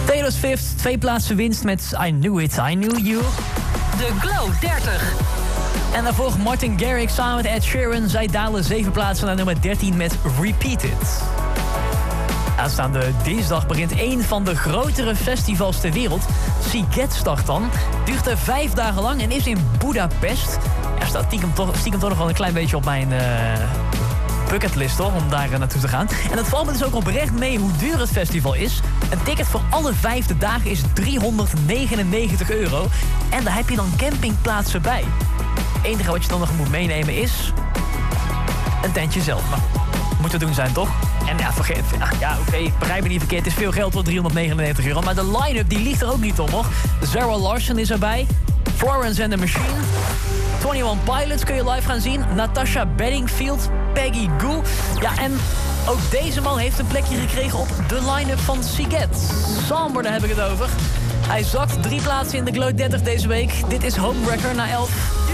Taylor Swift, 2 plaatsen winst met I Knew It, I Knew You. De Glow 30. En daarvoor Martin Garrix samen met Ed Sheeran. Zij dalen 7 plaatsen naar nummer 13 met Repeat It. Aanstaande dinsdag begint een van de grotere festivals ter wereld. Sziget start dan. Duurt er 5 dagen lang en is in Budapest. Er staat stiekem toch nog wel een klein beetje op mijn bucketlist hoor, om daar naartoe te gaan. En het valt me dus ook oprecht mee hoe duur het festival is. Een ticket voor alle 5 dagen is €399. En daar heb je dan campingplaatsen bij. Het enige wat je dan nog moet meenemen is een tentje zelf. Maar moet te doen zijn, toch? En ja, vergeet... oké, begrijp me niet verkeerd. Het is veel geld voor €399. Maar de line-up die ligt er ook niet om, hoor. Zara Larsson is erbij. Florence and the Machine. 21 Pilots kun je live gaan zien. Natasha Bedingfield. Peggy Gou. Ja, en ook deze man heeft een plekje gekregen op de line-up van Sziget. Samber, daar heb ik het over. Hij zakt 3 plaatsen in de Glow 30 deze week. Dit is Homewrecker na 11.